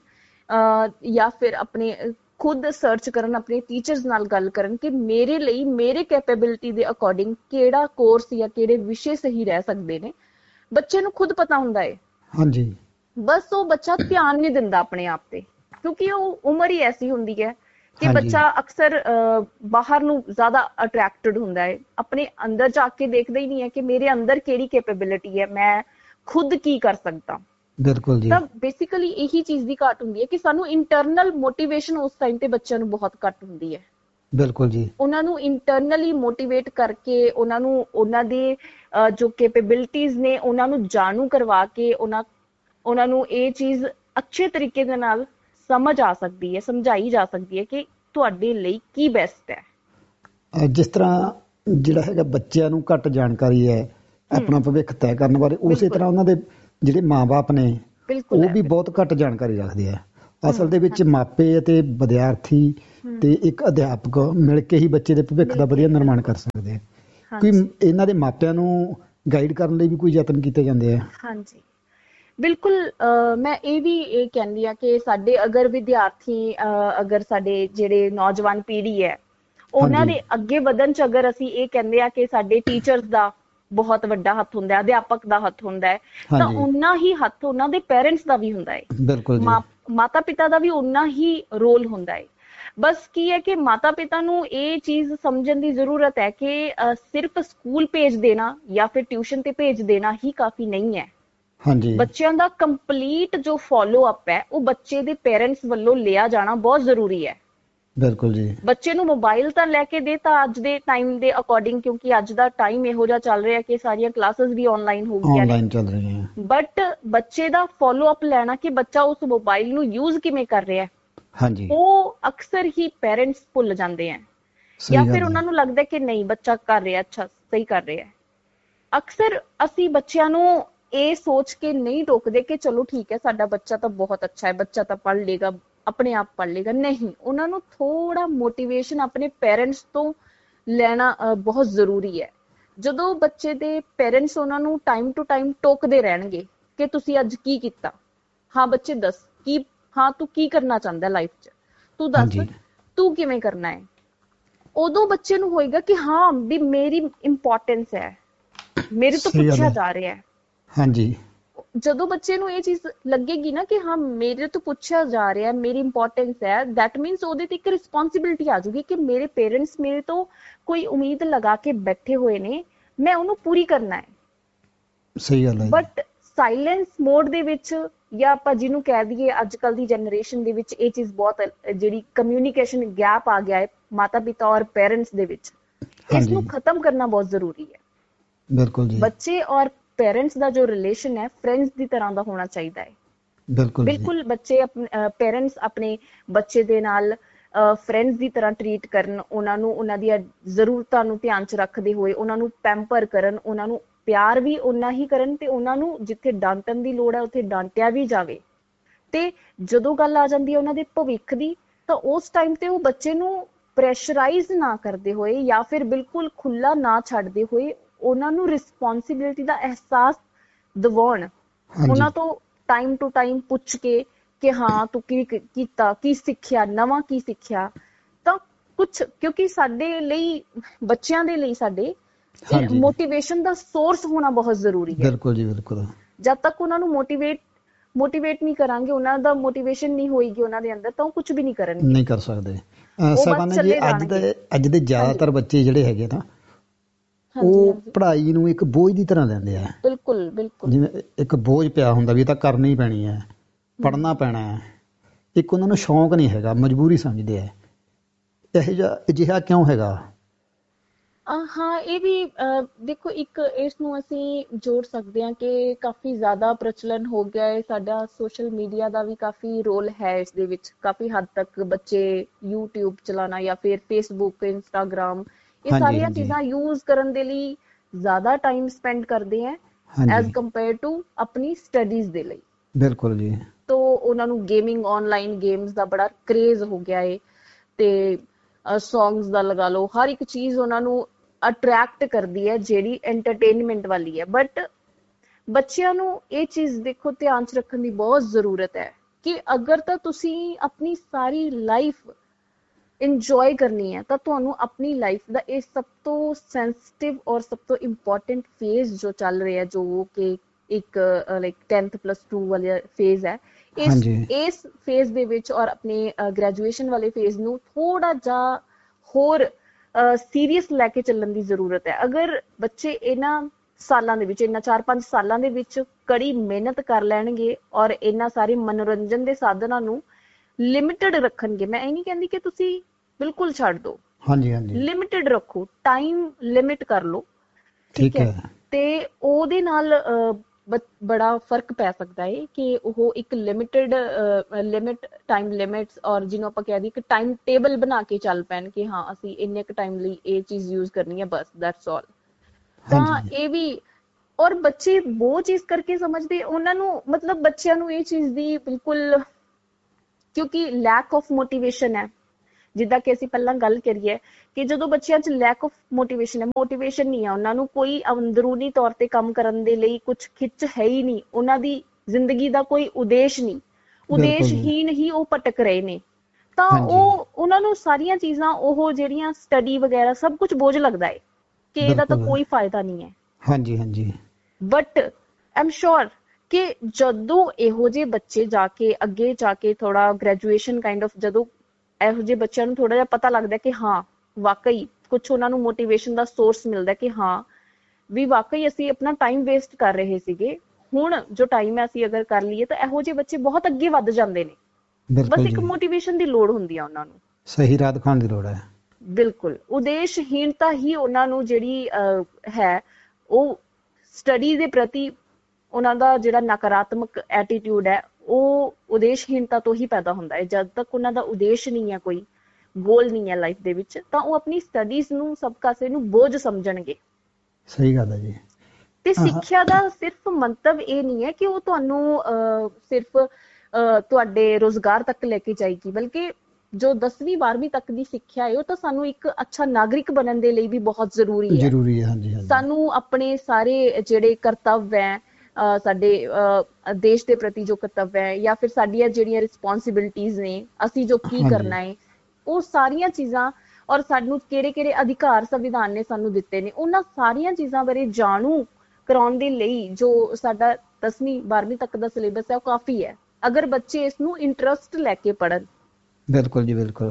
S2: ਜਾਂ ਫਿਰ ਆਪਣੇ ਖੁਦ ਸਰਚ ਕਰਨ, ਆਪਣੇ ਟੀਚਰਸ ਨਾਲ ਗੱਲ ਕਰਨ ਕਿ ਮੇਰੇ ਲਈ ਮੇਰੇ ਕੈਪੇਬਿਲਿਟੀ ਦੇ ਅਕੋਰਡਿੰਗ ਕਿਹੜਾ ਕੋਰਸ ਜਾਂ ਕਿਹੜੇ ਵਿਸ਼ੇ ਸਹੀ ਰਹਿ ਸਕਦੇ ਨੇ। ਬੱਚੇ ਨੂੰ ਖੁਦ ਪਤਾ ਹੁੰਦਾ ਹੈ,
S1: ਹਾਂਜੀ
S2: ਬਸ ਉਹ ਬੱਚਾ ਧਿਆਨ ਨਹੀਂ ਦਿੰਦਾ ਆਪਣੇ ਆਪ ਤੇ, ਕਿਉਂਕਿ ਉਹ ਉਮਰ ਹੀ ਐਸੀ ਹੁੰਦੀ ਹੈ ਕਿ
S1: ਹਾਂਜੀ
S2: ਬੱਚਾ ਅਕਸਰ ਬਾਹਰ ਨੂੰ ਜ਼ਿਆਦਾ ਅਟਰੈਕਟਡ ਹੁੰਦਾ ਹੈ, ਆਪਣੇ ਅੰਦਰ ਜਾ ਕੇ ਦੇਖਦਾ ਹੀ ਨਹੀਂ ਹੈ ਕਿ ਮੇਰੇ ਅੰਦਰ ਕਿਹੜੀ ਕੈਪੇਬਿਲਿਟੀ ਹੈ, ਮੈਂ ਖੁਦ ਕੀ ਕਰ ਸਕਦਾ।
S1: ਬਿਲਕੁਲ ਜੀ।
S2: ਤਾਂ ਬੇਸਿਕਲੀ ਇਹੀ ਚੀਜ਼ ਦੀ ਘਾਟ ਹੁੰਦੀ ਹੈ ਕਿ ਸਾਨੂੰ ਇੰਟਰਨਲ ਮੋਟੀਵੇਸ਼ਨ ਉਸ ਟਾਈਮ ਤੇ ਬੱਚਿਆਂ ਨੂੰ ਬਹੁਤ ਘੱਟ ਹੁੰਦੀ ਹੈ।
S1: ਬਿਲਕੁਲ ਜੀ।
S2: ਉਹਨਾਂ ਨੂੰ ਇੰਟਰਨਲੀ ਮੋਟੀਵੇਟ ਕਰਕੇ, ਉਹਨਾਂ ਨੂੰ ਉਹਨਾਂ ਦੇ ਜੋ ਕੈਪੇਬਿਲਿਟੀਜ਼ ਨੇ ਉਹਨਾਂ ਨੂੰ ਜਾਣੂ ਕਰਵਾ ਕੇ, ਉਹਨਾਂ ਉਹਨਾਂ ਨੂੰ ਇਹ ਚੀਜ਼ ਅੱਛੇ ਤਰੀਕੇ ਦੇ ਨਾਲ ਸਮਝ ਆ ਸਕਦੀ ਹੈ, ਸਮਝਾਈ ਜਾ ਸਕਦੀ ਹੈ ਕਿ ਤੁਹਾਡੇ ਲਈ ਕੀ ਬੈਸਟ ਹੈ।
S1: ਜਿਸ ਤਰ੍ਹਾਂ ਜਿਹੜਾ ਹੈਗਾ ਬੱਚਿਆਂ ਨੂੰ ਘੱਟ ਜਾਣਕਾਰੀ ਹੈ ਆਪਣਾ ਭਵਿੱਖ ਤੈਅ ਕਰਨ ਬਾਰੇ, ਉਸੇ ਤਰ੍ਹਾਂ ਉਹਨਾਂ ਦੇ ਜਿਹੜੇ ਮਾਂ-ਬਾਪ ਨੇ
S2: ਬਿਲਕੁਲ
S1: ਉਹ
S2: ਹੈ,
S1: ਵੀ
S2: ਬਿਲਕੁਲ।
S1: ਬਹੁਤ ਘੱਟ ਜਾਣਕਾਰੀ ਰੱਖਦੇ ਆ। ਅਸਲ
S2: ਹਮ
S1: ਦੇ ਵਿੱਚ
S2: ਹਾਂਜੀ
S1: ਮਾਪੇ ਅਤੇ ਵਿਦਿਆਰਥੀ ਤੇ ਇੱਕ ਅਧਿਆਪਕ ਮਿਲ ਕੇ ਹੀ ਬੱਚੇ ਦੇ ਭਵਿੱਖ ਦਾ ਵਧੀਆ ਨਿਰਮਾਣ ਕਰ ਸਕਦੇ ਆ। ਕੋਈ ਇਹਨਾਂ ਦੇ ਮਾਪਿਆਂ ਨੂੰ ਗਾਈਡ ਕਰਨ ਲਈ ਵੀ ਕੋਈ ਯਤਨ ਕੀਤੇ ਜਾਂਦੇ ਆ?
S2: ਹਾਂਜੀ, ਬਿਲਕੁਲ। ਮੈਂ ਇਹ ਵੀ ਇਹ ਕਹਿੰਦੀ ਆ ਕਿ ਸਾਡੇ ਅਗਰ ਵਿਦਿਆਰਥੀ ਅਗਰ ਸਾਡੇ ਜਿਹੜੇ ਨੌਜਵਾਨ ਪੀੜ੍ਹੀ ਹੈ ਉਹਨਾਂ ਦੇ ਅੱਗੇ ਵਧਣ ਚ ਅਗਰ ਅਸੀਂ ਇਹ ਕਹਿੰਦੇ ਆ ਕਿ ਸਾਡੇ ਟੀਚਰਸ ਦਾ ਬਹੁਤ ਵੱਡਾ ਹੱਥ ਹੁੰਦਾ ਹੈ, ਅਧਿਆਪਕ ਦਾ ਹੱਥ ਹੁੰਦਾ ਹੈ, ਤਾਂ ਉਨਾ ਹੀ ਹੱਥ ਉਹਨਾਂ ਦੇ ਪੇਰੈਂਟਸ ਦਾ ਵੀ ਹੁੰਦਾ ਹੈ, ਮਾਤਾ ਪਿਤਾ ਦਾ ਵੀ ਉਨਾ ਹੀ ਰੋਲ ਹੁੰਦਾ ਹੈ। ਬਸ ਕੀ ਹੈ ਕਿ ਮਾਤਾ ਪਿਤਾ ਨੂੰ ਇਹ ਚੀਜ਼ ਸਮਝਣ ਦੀ ਜ਼ਰੂਰਤ ਹੈ ਕਿ ਸਿਰਫ ਸਕੂਲ ਭੇਜ ਦੇਣਾ ਜਾਂ ਫਿਰ ਟਿਊਸ਼ਨ ਤੇ ਭੇਜ ਦੇਣਾ ਹੀ ਕਾਫੀ ਨਹੀਂ ਹੈ। ਹਾਂਜੀ, ਬੱਚਿਆਂ ਦਾ ਕੰਪਲੀਟ ਜੋ ਫੋਲੋ ਅਪ ਹੈ ਉਹ ਬੱਚੇ ਦੇ ਪੇਰੈਂਟਸ ਵੱਲੋਂ ਲਿਆ ਜਾਣਾ ਬਹੁਤ ਜ਼ਰੂਰੀ ਹੈ। ਬਿਲਕੁਲ ਜੀ। ਬੱਚੇ ਨੂੰ ਮੋਬਾਈਲ ਤਾਂ ਲੈ ਕੇ ਦੇ ਤਾਂ ਅੱਜ ਦੇ ਟਾਈਮ ਦੇ ਅਕੋਰਡਿੰਗ, ਕਿਉਂਕਿ ਅੱਜ ਦਾ ਟਾਈਮ ਇਹੋ ਜਿਹਾ ਚੱਲ ਰਿਹਾ ਕਿ ਸਾਰੀਆਂ ਕਲਾਸਿਸ ਵੀ ਆਨਲਾਈਨ ਹੋ ਗਈਆਂ ਨੇ, ਆਨਲਾਈਨ ਚੱਲ ਰਹੀਆਂ, ਬਟ ਬੱਚੇ ਦਾ ਫੋਲੋ ਅਪ ਲੈਣਾ ਕਿ ਬੱਚਾ ਉਸ ਮੋਬਾਈਲ ਨੂੰ ਯੂਜ਼ ਕਿਵੇਂ ਕਰ ਰਿਹਾ ਹੈ, ਹਾਂਜੀ, ਉਹ ਅਕਸਰ ਹੀ ਪੇਰੈਂਟਸ ਭੁੱਲ ਜਾਂਦੇ ਆ, ਜਾਂ ਫਿਰ ਉਹਨਾਂ ਨੂੰ ਲੱਗਦਾ ਕਿ ਨਹੀਂ ਬੱਚਾ ਕਰ ਰਿਹਾ, ਅੱਛਾ ਸਹੀ ਕਰ ਰਿਹਾ ਹੈ। ਅਕਸਰ ਅਸੀਂ ਬੱਚਿਆਂ ਨੂੰ ਇਹ ਸੋਚ ਕੇ ਨਹੀਂ ਟੋਕਦੇ ਕਿ ਚਲੋ ਠੀਕ ਹੈ ਸਾਡਾ ਬੱਚਾ ਤਾਂ ਬਹੁਤ ਅੱਛਾ ਹੈ, ਬੱਚਾ ਤਾਂ ਪੜ੍ਹ ਲੇਗਾ, ਆਪਣੇ ਆਪ ਪੜ੍ਹ ਲੇਗਾ। ਨਹੀਂ, ਉਹਨਾਂ ਨੂੰ ਥੋੜਾ ਮੋਟੀਵੇਸ਼ਨ ਆਪਣੇ ਪੇਰੈਂਟਸ ਤੋਂ ਲੈਣਾ ਬਹੁਤ ਜ਼ਰੂਰੀ ਹੈ। ਜਦੋਂ ਬੱਚੇ ਦੇ ਪੇਰੈਂਟਸ ਉਹਨਾਂ ਨੂੰ ਟਾਈਮ ਟੂ ਟਾਈਮ ਟੋਕਦੇ ਰਹਿਣਗੇ ਕਿ ਤੁਸੀਂ ਅੱਜ ਕੀ ਕੀਤਾ, ਹਾਂ ਬੱਚੇ ਦੱਸ ਕੀ, ਹਾਂ ਤੂੰ ਕੀ ਕਰਨਾ ਚਾਹੁੰਦਾ ਲਾਈਫ 'ਚ, ਤੂੰ ਦੱਸ ਤੂੰ ਕਿਵੇਂ ਕਰਨਾ ਹੈ, ਉਦੋਂ ਬੱਚੇ ਨੂੰ ਹੋਏਗਾ ਕਿ ਹਾਂ ਵੀ ਮੇਰੀ ਇੰਪੋਰਟੈਂਸ ਹੈ, ਮੇਰੇ ਤੋਂ ਪੁੱਛਿਆ ਜਾ ਰਿਹਾ ਹੈ। ਹਾਂਜੀ, ਜਦੋਂ ਬੱਚੇ ਨੂੰ ਇਹ ਚੀਜ਼ ਲੱਗੇਗੀ ਨਾ ਕਿ ਹਾਂ ਮੇਰੇ ਤੋਂ ਪੁੱਛਿਆ ਜਾ ਰਿਹਾ, ਮੇਰੀ ਇੰਪੋਰਟੈਂਸ ਹੈ, ਦੈਟ ਮੀਨਸ ਉਹਦੇ ਤੇ ਇੱਕ ਰਿਸਪੌਂਸਿਬਿਲਿਟੀ ਆ ਜਾਊਗੀ ਕਿ ਮੇਰੇ ਪੇਰੈਂਟਸ ਮੇਰੇ ਤੋਂ ਕੋਈ ਉਮੀਦ ਲਗਾ ਕੇ ਬੈਠੇ ਹੋਏ ਨੇ, ਮੈਂ ਉਹਨੂੰ ਪੂਰੀ ਕਰਨਾ ਹੈ। ਸਹੀ ਗੱਲ ਹੈ। ਬਟ ਸਾਇਲੈਂਸ ਮੋਡ ਦੇ ਵਿੱਚ, ਜਾਂ ਆਪਾਂ ਜਿਹਨੂੰ ਕਹਿ ਦਈਏ ਅੱਜ ਕੱਲ ਦੀ ਜਨਰੇਸ਼ਨ ਦੇ ਵਿੱਚ ਇਹ ਚੀਜ਼ ਬਹੁਤ ਜਿਹੜੀ ਕਮਿਊਨੀਕੇਸ਼ਨ ਗੈਪ ਆ ਗਿਆ ਹੈ ਮਾਤਾ ਪਿਤਾ ਔਰ ਪੇਰੈਂਟਸ ਦੇ ਵਿੱਚ, ਇਸ ਨੂੰ ਖਤਮ ਕਰਨਾ ਬਹੁਤ ਜ਼ਰੂਰੀ ਹੈ। ਬਿਲਕੁਲ ਜੀ। ਬੱਚੇ ਔਰ ਪੇਰੈਂਟਸ ਦਾ ਜੋ ਰਿਲੇਸ਼ਨ ਹੈ ਫਰੈਂਡਸ ਦੀ ਤਰ੍ਹਾਂ ਦਾ ਹੋਣਾ ਚਾਹੀਦਾ ਹੈ। ਬਿਲਕੁਲ ਬਿਲਕੁਲ ਬੱਚੇ ਆਪਣੇ ਪੇਰੈਂਟਸ ਆਪਣੇ ਬੱਚੇ ਦੇ ਨਾਲ ਫਰੈਂਡਸ ਦੀ ਤਰ੍ਹਾਂ ਟਰੀਟ ਕਰਨ, ਉਹਨਾਂ ਨੂੰ ਉਹਨਾਂ ਦੀਆਂ ਜ਼ਰੂਰਤਾਂ ਨੂੰ ਧਿਆਨ 'ਚ ਰੱਖਦੇ ਹੋਏ ਉਹਨਾਂ ਨੂੰ ਪੈਂਪਰ ਕਰਨ, ਉਹਨਾਂ ਨੂੰ ਪਿਆਰ ਵੀ ਓਨਾ ਹੀ ਕਰਨ, ਤੇ ਉਹਨਾਂ ਨੂੰ ਜਿੱਥੇ ਡਾਂਟਣ ਦੀ ਲੋੜ ਹੈ ਉੱਥੇ ਡਾਂਟਿਆ ਵੀ ਜਾਵੇ। ਤੇ ਜਦੋਂ ਗੱਲ ਆ ਜਾਂਦੀ ਹੈ ਉਹਨਾਂ ਦੇ ਭਵਿੱਖ ਦੀ, ਤਾਂ ਉਸ ਟਾਈਮ ਤੇ ਉਹ ਬੱਚੇ ਨੂੰ ਪ੍ਰੈਸ਼ਰਾਈਜ਼ ਨਾ ਕਰਦੇ ਹੋਏ ਜਾਂ ਫਿਰ ਬਿਲਕੁਲ ਖੁੱਲਾ ਨਾ ਛੱਡਦੇ ਹੋਏ ਉਹਨਾਂ ਨੂੰ ਰਿਸਪੌਂਸਿਬਿਲਿਟੀ ਦਾ ਅਹਿਸਾਸ ਦਿਵਾਉਣ, ਉਹਨਾਂ ਤੋਂ ਟਾਈਮ ਟੂ ਟਾਈਮ ਪੁੱਛ ਕੇ ਕਿ ਹਾਂ ਤੂੰ ਕੀ ਕੀਤਾ, ਕੀ ਸਿੱਖਿਆ, ਨਵਾਂ ਕੀ ਸਿੱਖਿਆ। ਤਾਂ ਕੁਛ, ਕਿਉਂਕਿ ਸਾਡੇ ਲਈ, ਬੱਚਿਆਂ ਦੇ ਲਈ ਸਾਡੇ ਮੋਟੀਵੇਸ਼ਨ ਦਾ ਸੋਰਸ ਹੋਣਾ ਬਹੁਤ ਜ਼ਰੂਰੀ ਹੈ। ਬਿਲਕੁਲ ਜੀ, ਬਿਲਕੁਲ। ਜਦ ਤੱਕ ਉਹਨਾਂ ਨੂੰ ਮੋਟੀਵੇਟ ਮੋਟੀਵੇਟ ਨਹੀਂ ਕਰਾਂਗੇ, ਉਹਨਾਂ ਦਾ ਮੋਟੀਵੇਸ਼ਨ ਨਹੀਂ ਹੋਏਗੀ ਉਹਨਾਂ ਦੇ ਅੰਦਰ, ਤਾਂ ਉਹ ਕੁਝ ਵੀ ਨਹੀਂ ਕਰਨਗੇ, ਨਹੀਂ ਕਰ ਸਕਦੇ। ਸਹਿਬਾਨਾ ਜੀ, ਅੱਜ ਦੇ ਅੱਜ ਦੇ ਜ਼ਿਆਦਾਤਰ ਬੱਚੇ ਜਿਹੜੇ ਹੈਗੇ ਨਾ, ਉਹ ਪੜ੍ਹਾਈ ਨੂੰ ਇੱਕ ਬੋਝ ਦੀ ਤਰ੍ਹਾਂ ਲੈਂਦੇ ਆ। ਬਿਲਕੁਲ ਬਿਲਕੁਲ, ਜਿਵੇਂ ਇੱਕ ਬੋਝ ਪਿਆ ਹੁੰਦਾ ਵੀ ਇਹ ਤਾਂ ਕਰਨੀ ਹੀ ਪੈਣੀ ਹੈ, ਪੜ੍ਹਨਾ ਪੈਣਾ ਹੈ। ਇੱਕ ਉਹਨਾਂ ਨੂੰ ਸ਼ੌਂਕ ਨਹੀਂ ਹੈਗਾ, ਮਜਬੂਰੀ ਸਮਝਦੇ ਆ। ਇਹੋ ਜਿਹਾ ਅਜਿਹਾ ਕਿਉਂ ਹੈਗਾ? ਹਾਂ, ਇਹ ਵੀ ਦੇਖੋ, ਇੱਕ ਇਸ ਨੂੰ ਅਸੀਂ ਜੋੜ ਸਕਦੇ ਹਾਂ ਕਿ ਕਾਫੀ ਜ਼ਿਆਦਾ ਪ੍ਰਚਲਨ ਹੋ ਗਿਆ ਹੈ ਸਾਡਾ, ਸੋਸ਼ਲ ਮੀਡੀਆ ਦਾ ਵੀ ਕਾਫੀ ਰੋਲ ਹੈ ਇਸ ਦੇ ਵਿੱਚ। ਕਾਫੀ ਹੱਦ ਤੱਕ ਬੱਚੇ ਯੂਟਿਊਬ ਚਲਾਉਣਾ ਜਾਂ ਫਿਰ ਫੇਸਬੁੱਕ, ਇੰਸਟਾਗ੍ਰਾਮ, ਇਹ ਸਾਰੀਆਂ ਚੀਜ਼ਾਂ ਯੂਜ਼ ਕਰਨ ਦੇ ਲਈ ਜ਼ਿਆਦਾ ਟਾਈਮ ਸਪੈਂਡ ਕਰਦੇ ਹੈ ਐਜ਼ ਕੰਪੇਅਰ ਟੂ ਆਪਣੀ ਸਟੱਡੀਜ਼ ਦੇ ਲਈ। ਬਿਲਕੁਲ ਜੀ। ਤੋ ਉਹਨਾਂ ਨੂੰ ਗੇਮਿੰਗ, ਆਨਲਾਈਨ ਗੇਮਸ ਦਾ ਬੜਾ ਕਰੇਜ਼ ਹੋ ਗਿਆ ਹੈ, ਤੇ ਸੌਂਗਸ ਦਾ ਲਗਾ ਲਓ, ਹਰ ਇੱਕ ਚੀਜ਼ ਉਹਨਾਂ ਨੂੰ ਅਟਰੈਕਟ ਕਰਦੀ ਹੈ ਜਿਹੜੀ ਐਂਟਰਟੇਨਮੈਂਟ ਵਾਲੀ ਹੈ। ਬਟ ਬੱਚਿਆਂ ਨੂੰ ਇਹ ਚੀਜ਼ ਦੇਖੋ ਧਿਆਨ 'ਚ ਰੱਖਣ ਦੀ ਬਹੁਤ ਜ਼ਰੂਰਤ ਹੈ ਕਿ ਅਗਰ ਤਾਂ ਤੁਸੀਂ ਆਪਣੀ ਸਾਰੀ ਲਾਈਫ ਇੰਜੋਏ ਕਰਨੀ ਹੈ ਤਾਂ ਤੁਹਾਨੂੰ ਆਪਣੀ ਲਾਈਫ ਦਾ ਇਹ ਸਭ ਤੋਂ ਸੈਂਸਿਟਿਵ ਔਰ ਸਭ ਤੋਂ ਇੰਪੋਰਟੈਂਟ ਫੇਜ਼ ਜੋ ਚੱਲ ਰਿਹਾ, ਜੋ ਕਿ ਇੱਕ ਲਾਈਕ ਟੈਂਥ ਪਲੱਸ ਟੂ ਵਾਲਾ ਫੇਜ਼ ਹੈ, ਇਸ ਇਸ ਫੇਜ਼ ਦੇ ਵਿੱਚ ਔਰ ਆਪਣੇ ਗ੍ਰੈਜੂਏਸ਼ਨ ਵਾਲੇ ਫੇਜ਼ ਨੂੰ ਥੋੜਾ ਜਿਹਾ ਹੋਰ ਸੀਰੀਅਸ ਲੈ ਕੇ ਚੱਲਣ ਦੀ ਜ਼ਰੂਰਤ ਹੈ। ਅਗਰ ਬੱਚੇ ਇਹਨਾਂ ਸਾਲਾਂ ਦੇ ਵਿੱਚ, ਇਹਨਾਂ ਚਾਰ ਪੰਜ ਸਾਲਾਂ ਦੇ ਵਿੱਚ ਕੜੀ ਮਿਹਨਤ ਕਰ ਲੈਣਗੇ ਔਰ ਇਹਨਾਂ ਸਾਰੇ ਮਨੋਰੰਜਨ ਦੇ ਸਾਧਨਾਂ ਨੂੰ ਲਿਮਿਟਡ ਰੱਖਣਗੇ, ਮੈਂ ਇਹ ਨਹੀਂ ਕਹਿੰਦੀ ਕਿ ਤੁਸੀਂ ਬਿਲਕੁਲ ਛੱਡ ਦਿਓ, ਹਾਂਜੀ ਹਾਂਜੀ, ਲਿਮਿਟਡ ਰੱਖੋ, ਟਾਈਮ ਲਿਮਿਟ ਕਰ ਲਓ, ਠੀਕ ਹੈ, ਤੇ ਉਹਦੇ ਨਾਲ ਬੜਾ ਫਰਕ ਪੈ ਸਕਦਾ ਹੈ ਕਿ ਉਹ ਇੱਕ ਲਿਮਿਟਡ ਲਿਮਿਟ, ਟਾਈਮ ਲਿਮਿਟਸ, ਔਰ ਜਿਹਨੂੰ ਆਪਾਂ ਕਹਿ ਦਈਏ ਕਿ ਟਾਈਮ ਟੇਬਲ ਬਣਾ ਕੇ ਚੱਲ ਪੈਣ ਕਿ ਹਾਂ ਅਸੀਂ ਇੰਨੇ ਕੁ ਟਾਈਮ ਲਈ ਇਹ ਚੀਜ਼ ਯੂਜ਼ ਕਰਨੀ ਹੈ, ਬਸ ਦੈਟਸ ਆਲ। ਤਾਂ ਇਹ ਵੀ, ਔਰ ਬੱਚੇ ਉਹ ਚੀਜ਼ ਕਰਕੇ ਸਮਝਦੇ, ਉਹਨਾਂ ਨੂੰ ਮਤਲਬ ਬੱਚਿਆਂ ਨੂੰ ਇਹ ਚੀਜ਼ ਦੀ ਬਿਲਕੁਲ, ਕਿਉਂਕਿ ਲੈਕ ਆਫ ਮੋਟੀਵੇਸ਼ਨ ਹੈ, ਜਿੱਦਾਂ ਕਿ ਅਸੀਂ ਪਹਿਲਾਂ ਗੱਲ ਕਰੀਏ ਕਿ ਜਦੋਂ ਬੱਚਿਆਂ 'ਚ ਲੈਕ ਆਫ ਮੋਟੀਵੇਸ਼ਨ ਹੈ, ਮੋਟੀਵੇਸ਼ਨ ਨਹੀਂ ਹੈ ਉਹਨਾਂ ਨੂੰ, ਕੋਈ ਅੰਦਰੂਨੀ ਤੌਰ ਤੇ ਕੰਮ ਕਰਨ ਦੇ ਲਈ ਕੁਝ ਖਿੱਚ ਹੈ ਹੀ ਨਹੀਂ, ਉਹਨਾਂ ਦੀ ਜ਼ਿੰਦਗੀ ਦਾ ਕੋਈ ਉਦੇਸ਼ ਨਹੀਂ, ਉਦੇਸ਼ਹੀਨ ਹੀ ਉਹ ਭਟਕ ਰਹੇ ਨੇ, ਤਾਂ ਉਹ ਉਹਨਾਂ ਨੂੰ ਸਾਰੀਆਂ ਚੀਜ਼ਾਂ ਉਹ ਜਿਹੜੀਆਂ ਸਟੱਡੀ ਵਗੈਰਾ ਸਭ ਕੁਝ ਬੋਝ ਲੱਗਦਾ ਹੈ ਕਿ ਇਹਦਾ ਤਾਂ ਕੋਈ ਫਾਇਦਾ ਨਹੀਂ ਹੈ। ਹਾਂਜੀ ਹਾਂਜੀ। ਬਟ ਆਈ ਐਮ ਸ਼ੋਰ ਕਿ ਜਦੋਂ ਇਹੋ ਜਿਹੇ ਬੱਚੇ ਜਾ ਕੇ ਅੱਗੇ ਜਾ ਕੇ ਥੋੜਾ ਗ੍ਰੈਜੂਏਸ਼ਨ ਕਾਈਂਡ ਆਫ, ਜਦੋਂ ਇਹੋ ਜਿਹੇ ਬੱਚਿਆਂ ਨੂੰ ਥੋੜਾ ਜਿਹਾ ਪਤਾ ਲੱਗਦਾ ਕਿ ਹਾਂ ਵਾਕਈ ਕੁਛ ਉਹਨਾਂ ਨੂੰ ਮੋਟੀਵੇਸ਼ਨ ਦਾ ਸੋਰਸ ਮਿਲਦਾ ਕਿ ਹਾਂ ਵੀ ਵਾਕਈ ਅਸੀਂ ਆਪਣਾ ਟਾਈਮ ਵੇਸਟ ਕਰ ਰਹੇ ਸੀਗੇ, ਹੁਣ ਜੋ ਟਾਈਮ ਹੈ ਅਸੀਂ ਅਗਰ ਕਰ ਲਈਏ, ਤਾਂ ਇਹੋ ਜਿਹੇ ਬੱਚੇ ਬਹੁਤ ਅੱਗੇ ਵੱਧ ਜਾਂਦੇ ਨੇ। ਬਸ ਇੱਕ ਮੋਟੀਵੇਸ਼ਨ ਦੀ ਲੋੜ ਹੁੰਦੀ ਆ ਉਹਨਾਂ ਨੂੰ, ਸਹੀ ਰਾਹ ਦਿਖਾਉਣ ਦੀ ਲੋੜ ਹੈ। ਬਿਲਕੁਲ, ਉਦੇਸ਼ਹੀਨਤਾ ਹੀ ਉਹਨਾਂ ਨੂੰ ਜਿਹੜੀ ਹੈ ਉਹ ਸਟੱਡੀ ਦੇ ਪ੍ਰਤੀ ਉਹਨਾਂ ਦਾ ਜਿਹੜਾ ਨਕਾਰਾਤਮਕ ਐਟੀਟਿਊਡ ਹੈ ਉਹ ਉਦੇਸ਼ਹੀਨਤਾ ਤੋਂ ਹੀ ਪੈਦਾ ਹੁੰਦਾ ਹੈ। ਜਦ ਤੱਕ ਉਹਨਾਂ ਦਾ ਉਦੇਸ਼ ਨਹੀਂ ਹੈ, ਕੋਈ ਗੋਲ ਨਹੀਂ ਹੈ ਲਾਈਫ ਦੇ ਵਿੱਚ, ਤਾਂ ਉਹ ਆਪਣੀ ਸਟੱਡੀਜ਼ ਨੂੰ ਸਭ ਕਾਸੇ ਨੂੰ ਬੋਝ ਸਮਝਣਗੇ। ਸਹੀ ਗੱਲ ਹੈ ਜੀ। ਤੇ ਸਿੱਖਿਆ ਦਾ ਸਿਰਫ ਮੰਤਵ ਇਹ ਨਹੀਂ ਹੈ ਕਿ ਉਹ ਤੁਹਾਨੂੰ ਅਹ ਸਿਰਫ ਅਹ ਤੁਹਾਡੇ ਰੁਜ਼ਗਾਰ ਤੱਕ ਲੈ ਕੇ ਜਾਏਗੀ, ਬਲਕਿ ਜੋ ਦਸਵੀਂ ਬਾਰਵੀਂ ਤੱਕ ਦੀ ਸਿੱਖਿਆ ਹੈ ਉਹ ਤਾਂ ਸਾਨੂੰ ਇੱਕ ਅੱਛਾ ਨਾਗਰਿਕ ਬਣਨ ਦੇ ਲਈ ਵੀ ਬਹੁਤ ਜ਼ਰੂਰੀ ਹੈ। ਜ਼ਰੂਰੀ ਹੈ, ਹਾਂਜੀ ਹਾਂਜੀ। ਸਾਨੂੰ ਆਪਣੇ ਸਾਰੇ ਜਿਹੜੇ ਕਰਤੱਵ ਹੈ, ਅਹ ਸਾਡੇ ਅਹ ਦੇਸ਼ ਦੇ ਪ੍ਰਤੀ ਜੋ ਕਰਤੱਵ ਹੈ, ਜਾਂ ਫਿਰ ਸਾਡੀਆਂ ਜਿਹੜੀਆਂ ਰਿਸਪੋਂਸਿਬਿਲਿਟੀਜ਼ ਨੇ, ਅਸੀਂ ਜੋ ਕੀ ਕਰਨਾ ਹੈ, ਉਹ ਸਾਰੀਆਂ ਚੀਜ਼ਾਂ, ਔਰ ਸਾਨੂੰ ਕਿਹੜੇ ਕਿਹੜੇ ਅਧਿਕਾਰ ਸੰਵਿਧਾਨ ਨੇ ਸਾਨੂੰ ਦਿੱਤੇ ਨੇ, ਉਹਨਾਂ ਸਾਰੀਆਂ ਚੀਜ਼ਾਂ ਬਾਰੇ ਜਾਣੂ ਕਰਾਉਣ ਦੇ ਲਈ ਜੋ ਸਾਡਾ ਦਸਵੀਂ ਬਾਰਵੀਂ ਤੱਕ ਦਾ ਸਿਲੇਬਸ ਹੈ ਉਹ ਕਾਫੀ ਹੈ, ਅਗਰ ਬੱਚੇ ਇਸ ਨੂੰ ਇੰਟਰਸਟ ਲੈ ਕੇ ਪੜ੍ਹਨ। ਬਿਲਕੁਲ ਜੀ ਬਿਲਕੁਲ।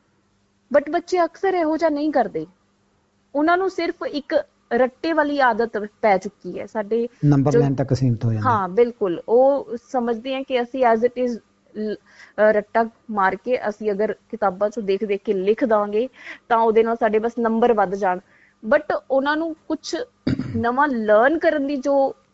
S2: ਬਟ ਬੱਚੇ ਅਕਸਰ ਇਹੋ ਜਿਹਾ ਨਹੀਂ ਕਰਦੇ, ਉਹਨਾਂ ਨੂੰ ਸਿਰਫ ਇੱਕ ਰੱਟੇ ਵਾਲੀ ਆਦਤ ਪੈ ਚੁੱਕੀ ਹੈ, ਸਾਡੇ ਨੰਬਰ ਲੈਣ ਤੱਕ ਸੀਮਿਤ ਹੋ ਜਾਂਦੇ। ਹਾਂ ਬਿਲਕੁਲ, ਉਹ ਸਮਝਦੇ ਆ ਕਿ ਅਸੀਂ ਐਜ਼ ਇਟ ਇਜ਼ ਰੱਟਾ ਮਾਰ ਕੇ ਅਸੀਂ ਅਗਰ ਕਿਤਾਬਾਂ ਚੋਂ ਦੇਖ ਦੇਖ ਕੇ ਲਿਖ ਦਾਂਗੇ ਤਾਂ ਉਹਦੇ ਨਾਲ ਸਾਡੇ ਬਸ ਨੰਬਰ ਵੱਧ ਜਾਣ। ਬਟ ਉਹਨਾਂ ਨੂੰ ਕੁਛ ਨਵਾਂ ਲਰਨ ਕਰਨ ਦੀ ਜੋ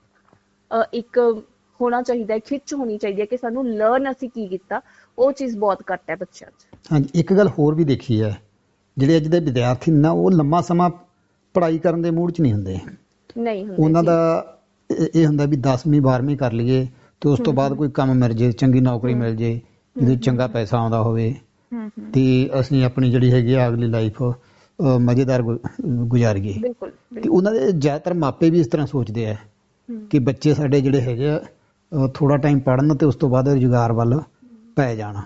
S2: ਇੱਕ ਹੋਣਾ ਚਾਹੀਦਾ ਹੈ, ਖਿੱਚ ਹੋਣੀ ਚਾਹੀਦੀ ਹੈ ਕਿ ਸਾਨੂੰ ਲਰਨ ਅਸੀਂ ਕੀ ਕੀਤਾ, ਉਹ ਚੀਜ਼ ਬਹੁਤ ਘੱਟ ਹੈ ਬੱਚਿਆਂ 'ਚ। ਹਾਂਜੀ, ਇੱਕ ਗੱਲ ਹੋਰ ਵੀ ਦੇਖੀ ਹੈ, ਜਿਹੜੇ ਅੱਜ ਦੇ ਵਿਦਿਆਰਥੀ ਨੇ ਨਾ ਉਹ ਲੰਮਾ ਸਮਾਂ ਪੜ੍ਹਾਈ ਕਰਨ ਦੇ ਮੂਡ 'ਚ ਨਹੀਂ ਹੁੰਦੇ, ਨਹੀਂ ਹੁੰਦੇ। ਉਹਨਾਂ ਦਾ ਇਹ ਹੁੰਦਾ ਵੀ ਦਸਵੀਂ ਬਾਰਵੀਂ ਕਰ ਲਈਏ ਤੇ ਉਸ ਤੋਂ ਬਾਅਦ ਕੋਈ ਕੰਮ ਮਿਲ ਜੇ, ਚੰਗੀ ਨੌਕਰੀ ਮਿਲ ਜੇ, ਜਿਹਦੇ ਚੰਗਾ ਪੈਸਾ ਆਉਂਦਾ ਹੋਵੇ, ਤੇ ਅਸੀਂ ਆਪਣੀ ਜਿਹੜੀ ਹੈਗੀ ਆ ਅਗਲੀ ਲਾਈਫ ਮਜ਼ੇਦਾਰ ਗੁਜ਼ਾਰੀਏ। ਤੇ ਉਹਨਾਂ ਦੇ ਜ਼ਿਆਦਾਤਰ ਮਾਪੇ ਵੀ ਇਸ ਤਰ੍ਹਾਂ ਸੋਚਦੇ ਆ ਕਿ ਬੱਚੇ ਸਾਡੇ ਜਿਹੜੇ ਹੈਗੇ ਆ ਥੋੜਾ ਟਾਈਮ ਪੜ੍ਹਨ ਤੇ ਉਸ ਤੋਂ ਬਾਅਦ ਰੁਜ਼ਗਾਰ ਵੱਲ ਪੈ ਜਾਣਾ।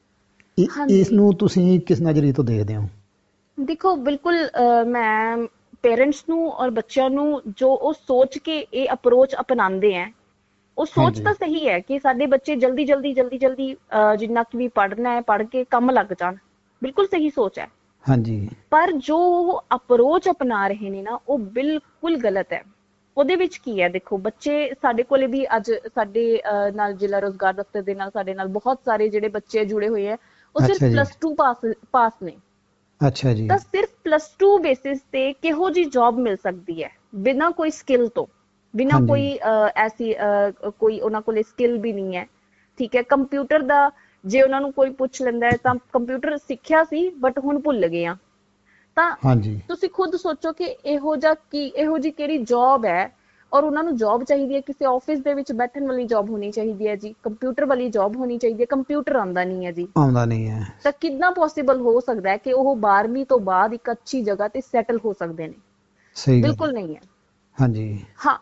S2: ਇਸ ਨੂੰ ਤੁਸੀਂ ਕਿਸ ਨਜ਼ਰੀਏ ਤੋਂ ਦੇਖਦੇ ਹੋ? ਦੇਖੋ ਬਿਲਕੁਲ, ਮੈਂ ਪੇਰੈਂਟਸ ਨੂੰ ਔਰ ਬੱਚਿਆਂ ਨੂੰ ਜੋ ਉਹ ਸੋਚ ਕੇ ਇਹ ਅਪਰੋਚ ਅਪਣਾਉਂਦੇ ਹੈ, ਉਹ ਸੋਚ ਤਾਂ ਸਹੀ ਹੈ ਕਿ ਸਾਡੇ ਬੱਚੇ ਜਲਦੀ ਜਲਦੀ ਜਲਦੀ ਜਲਦੀ ਜਿੰਨਾ ਕਿ ਵੀ ਪੜ੍ਹਨਾ ਹੈ ਪੜ੍ਹ ਕੇ ਕੰਮ ਲੱਗ ਜਾਣ, ਬਿਲਕੁਲ ਸਹੀ ਸੋਚ ਹੈ। ਹਾਂਜੀ, ਪਰ ਜੋ ਉਹ ਅਪਰੋਚ ਅਪਣਾ ਰਹੇ ਨੇ ਨਾ ਉਹ ਬਿਲਕੁਲ ਗਲਤ ਹੈ। ਉਹਦੇ ਵਿੱਚ ਕੀ ਹੈ, ਦੇਖੋ ਬੱਚੇ ਸਾਡੇ ਕੋਲੇ ਵੀ ਅੱਜ ਸਾਡੇ ਨਾਲ ਜ਼ਿਲ੍ਹਾ ਰੋਜ਼ਗਾਰ ਦਫ਼ਤਰ ਦੇ ਨਾਲ ਸਾਡੇ ਨਾਲ ਬਹੁਤ ਸਾਰੇ ਜਿਹੜੇ ਬੱਚੇ ਜੁੜੇ ਹੋਏ ਹੈ, ਉਹ ਸਿਰਫ ਪਲੱਸ ਟੂ ਪਾਸ ਪਾਸ ਨੇ। ਅੱਛਾ ਜੀ। ਤਾਂ ਸਿਰਫ ਪਲੱਸ ਟੂ ਬੇਸਿਸ ਤੇ ਕਿਹੋ ਜਿਹੀ ਜੌਬ ਮਿਲ ਸਕਦੀ ਹੈ ਬਿਨਾਂ ਕੋਈ ਸਕਿੱਲ ਤੋਂ, ਬਿਨਾਂ ਕੋਈ ਐਸੀ ਕੋਈ ਉਹਨਾਂ ਕੋਲੇ ਸਕਿੱਲ ਵੀ ਨਹੀਂ ਹੈ, ਠੀਕ ਹੈ। ਕੰਪਿਊਟਰ ਦਾ ਜੇ ਉਹਨਾਂ ਨੂੰ ਕੋਈ ਪੁੱਛ ਲੈਂਦਾ ਹੈ ਤਾਂ ਕੰਪਿਊਟਰ ਸਿੱਖਿਆ ਸੀ ਬਟ ਹੁਣ ਭੁੱਲ ਗਏ ਆ, ਤਾਂ ਤੁਸੀਂ ਖੁਦ ਸੋਚੋ ਕਿ ਇਹੋ ਜਿਹਾ ਕੀ, ਇਹੋ ਜਿਹੀ ਕਿਹੜੀ ਜੌਬ ਹੈ, ਔਰ ਉਹਨਾਂ ਨੂੰ ਜੌਬ ਚਾਹੀਦੀ ਹੈ ਕਿਸੇ ਆਫਿਸ ਦੇ ਵਿੱਚ ਬੈਠਣ ਵਾਲੀ ਜੌਬ ਹੋਣੀ ਚਾਹੀਦੀ ਹੈ ਜੀ, ਕੰਪਿਊਟਰ ਵਾਲੀ ਜੌਬ ਹੋਣੀ ਚਾਹੀਦੀ ਹੈ, ਕੰਪਿਊਟਰ ਆਉਂਦਾ ਨਹੀਂ ਹੈ ਜੀ, ਆਉਂਦਾ ਨਹੀਂ ਹੈ, ਤਾਂ ਕਿੱਦਾਂ ਪੋਸੀਬਲ ਹੋ ਸਕਦਾ ਹੈ ਕਿ ਉਹ ਬਾਰਵੀਂ ਤੋਂ ਬਾਅਦ ਇੱਕ ਅੱਛੀ ਜਗ੍ਹਾ ਤੇ ਸੈਟਲ ਹੋ ਸਕਦੇ ਨੇ? ਸਹੀ, ਬਿਲਕੁਲ ਨਹੀਂ ਹੈ। ਹਾਂਜੀ, ਹਾਂ,